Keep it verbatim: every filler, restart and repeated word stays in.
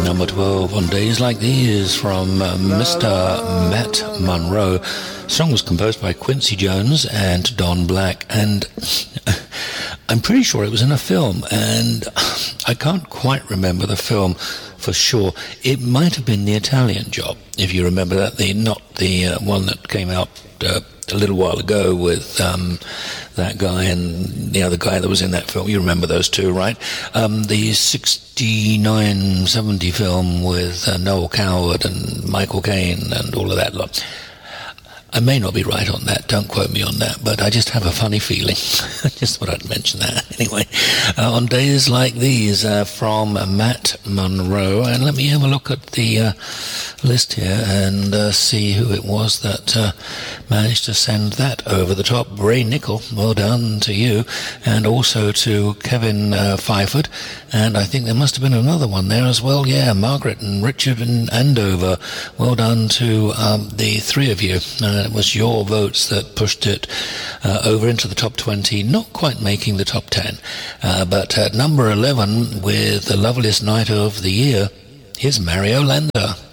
number twelve on Days Like These from uh, Mister Matt Monro. The song was composed by Quincy Jones and Don Black, and I'm pretty sure it was in a film, and I can't quite remember the film for sure. It might have been The Italian Job, if you remember that, the not the uh, one that came out uh, a little while ago with um, that guy and the other guy that was in that film. You remember those two, right? Um, the sixty-nine seventy film with uh, Noel Coward and Michael Caine and all of that lot. I may not be right on that, don't quote me on that, but I just have a funny feeling. Just thought I'd mention that. Anyway, uh, on Days Like These uh, from uh, Matt Monro, and let me have a look at the uh, list here and uh, see who it was that uh, managed to send that over the top. Ray Nickel, well done to you, and also to Kevin uh, Fyford, and I think there must have been another one there as well. Yeah, Margaret and Richard and Andover, well done to um, the three of you. Uh, it was your votes that pushed it uh, over into the top twenty, not quite making the top ten, uh, but at number eleven with the loveliest night of the year, here's Mario Landa.